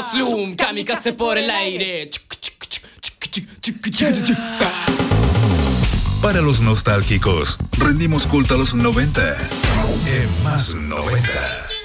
Zoom, kamikaze por el aire. Para los nostálgicos, rendimos culto a los 90. En Más 90.